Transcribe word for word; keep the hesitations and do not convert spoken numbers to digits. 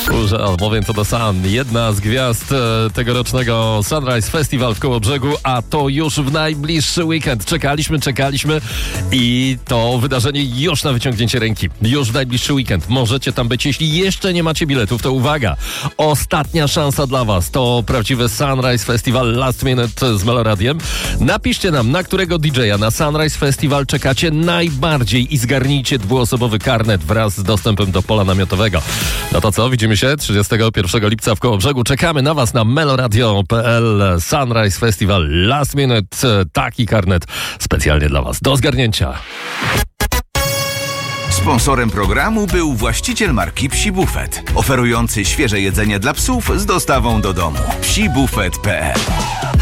Albowiem to The Sun, jedna z gwiazd e, tegorocznego Sunrise Festival w Kołobrzegu, a to już w najbliższy weekend. Czekaliśmy, czekaliśmy i to wydarzenie już na wyciągnięcie ręki. Już w najbliższy weekend możecie tam być. Jeśli jeszcze nie macie biletów, to uwaga, ostatnia szansa dla was. To prawdziwy Sunrise Festival Last Minute z Meloradiem. Napiszcie nam, na którego didżeja na Sunrise Festival czekacie najbardziej i zgarnijcie dwuosobowy karnet wraz z dostępem do pola namiotowego. No to co, widzimy się trzydziestego pierwszego lipca w Kołobrzegu. Czekamy na was na meloradio kropka p l. Sunrise Festival Last Minute. Taki karnet specjalnie dla was. Do zgarnięcia. Sponsorem programu był właściciel marki Psi Buffet, oferujący świeże jedzenie dla psów z dostawą do domu. psi buffet kropka p l